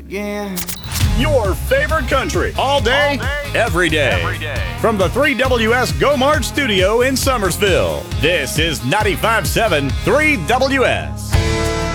Yeah. Your favorite country. All day, every day. From the 3WS Go March studio in Summersville. This is 95.7 3WS.